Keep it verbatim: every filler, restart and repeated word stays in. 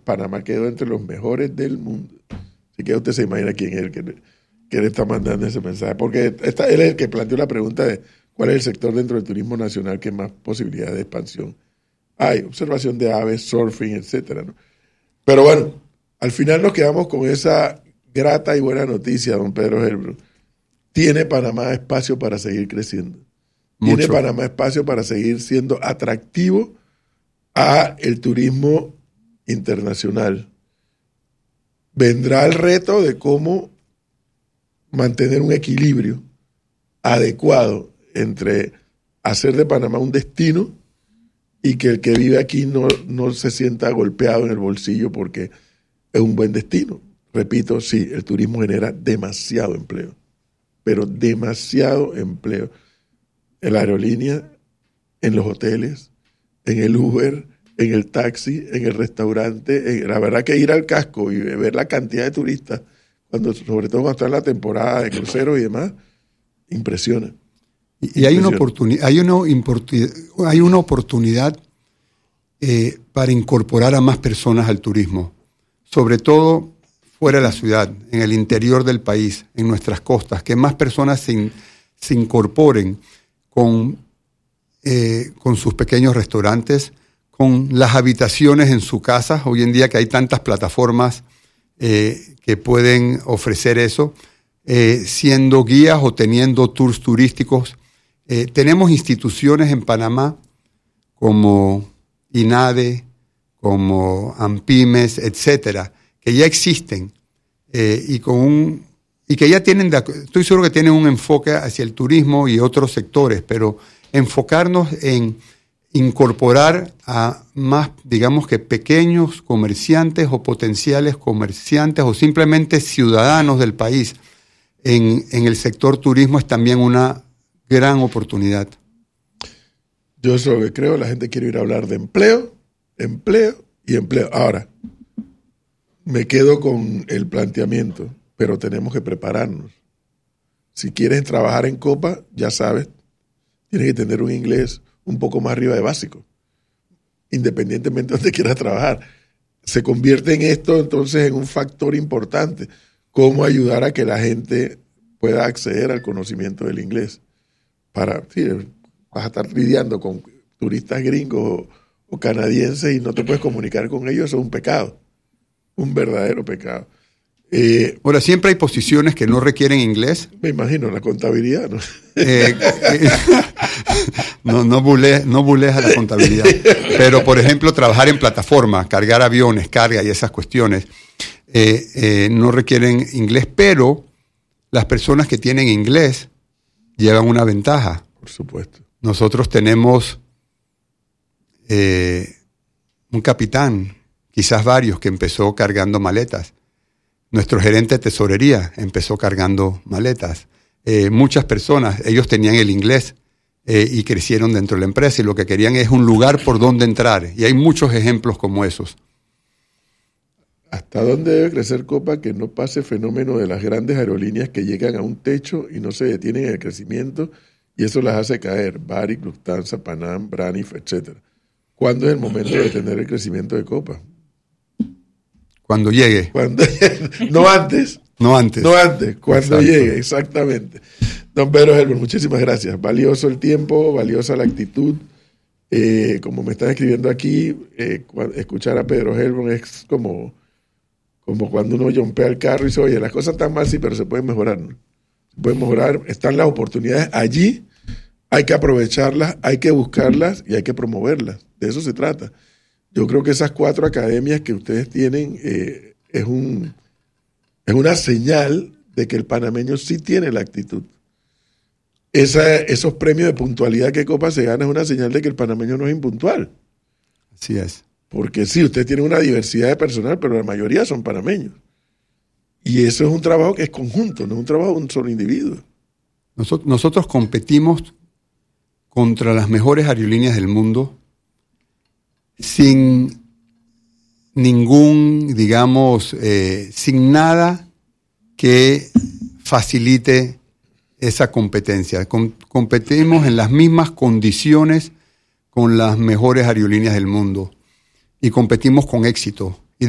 Panamá quedó entre los mejores del mundo. Así que usted se imagina quién es el que, que le está mandando ese mensaje. Porque esta, él es el que planteó la pregunta de cuál es el sector dentro del turismo nacional que más posibilidades de expansión hay. Observación de aves, surfing, etcétera, ¿no? Pero bueno, al final nos quedamos con esa grata y buena noticia, don Pedro Helbron. Tiene Panamá espacio para seguir creciendo. Mucho. Tiene Panamá espacio para seguir siendo atractivo a el turismo internacional. Vendrá el reto de cómo mantener un equilibrio adecuado entre hacer de Panamá un destino y que el que vive aquí no, no se sienta golpeado en el bolsillo porque es un buen destino. Repito, sí, el turismo genera demasiado empleo, pero demasiado empleo. En la aerolínea, en los hoteles, en el Uber, en el taxi, en el restaurante. En, la verdad que ir al casco y ver la cantidad de turistas, cuando, sobre todo cuando está en la temporada de cruceros y demás, impresiona. Y, y hay, una oportunidad, hay, una hay una oportunidad eh, para incorporar a más personas al turismo, sobre todo fuera de la ciudad, en el interior del país, en nuestras costas, que más personas se, in, se incorporen con, eh, con sus pequeños restaurantes, con las habitaciones en su casa. Hoy en día que hay tantas plataformas eh, que pueden ofrecer eso, eh, siendo guías o teniendo tours turísticos. Eh, tenemos instituciones en Panamá como INADE, como AMPIMES, etcétera, que ya existen eh, y con un y que ya tienen, estoy seguro que tienen un enfoque hacia el turismo y otros sectores, pero enfocarnos en incorporar a más, digamos que pequeños comerciantes o potenciales comerciantes o simplemente ciudadanos del país en, en el sector turismo es también una gran oportunidad. Yo eso es lo que creo, la gente quiere ir a hablar de empleo, empleo y empleo. Ahora, me quedo con el planteamiento, pero tenemos que prepararnos. Si quieres trabajar en Copa, ya sabes, tienes que tener un inglés un poco más arriba de básico, independientemente de donde quieras trabajar. Se convierte en esto entonces en un factor importante, cómo ayudar a que la gente pueda acceder al conocimiento del inglés. Para, sí, vas a estar lidiando con turistas gringos o, o canadienses y no te puedes comunicar con ellos, eso es un pecado, un verdadero pecado. Eh, Ahora, siempre hay posiciones que no requieren inglés. Me imagino, la contabilidad, ¿no? Eh, eh, no, no bulees no bulees a la contabilidad. Pero, por ejemplo, trabajar en plataforma, cargar aviones, carga y esas cuestiones, eh, eh, no requieren inglés, pero las personas que tienen inglés llevan una ventaja. Por supuesto. Nosotros tenemos eh, un capitán, quizás varios, que empezó cargando maletas. Nuestro gerente de tesorería empezó cargando maletas. Eh, muchas personas, ellos tenían el inglés eh, y crecieron dentro de la empresa y lo que querían es un lugar por donde entrar. Y hay muchos ejemplos como esos. ¿Hasta dónde debe crecer Copa que no pase fenómeno de las grandes aerolíneas que llegan a un techo y no se detienen en el crecimiento y eso las hace caer? Varig, Lufthansa, Panam, Braniff, etcétera. ¿Cuándo es el momento de detener el crecimiento de Copa? Cuando llegue. Cuando, no antes. No antes. No antes, cuando Exacto. llegue, exactamente. Don Pedro Helbron, muchísimas gracias. Valioso el tiempo, valiosa la actitud. Eh, como me están escribiendo aquí, eh, escuchar a Pedro Helbron es como, como cuando uno yompea el carro y dice, oye, las cosas están mal, sí, pero se pueden mejorar, ¿no? Se pueden mejorar, están las oportunidades allí, hay que aprovecharlas, hay que buscarlas y hay que promoverlas. De eso se trata. Yo creo que esas cuatro academias que ustedes tienen eh, es, un, es una señal de que el panameño sí tiene la actitud. Esa, esos premios de puntualidad que Copa se gana es una señal de que el panameño no es impuntual. Así es. Porque sí, ustedes tienen una diversidad de personal, pero la mayoría son panameños. Y eso es un trabajo que es conjunto, no es un trabajo de un solo individuo. Nosotros, nosotros competimos contra las mejores aerolíneas del mundo sin ningún, digamos, eh, sin nada que facilite esa competencia. Com- competimos en las mismas condiciones con las mejores aerolíneas del mundo y competimos con éxito.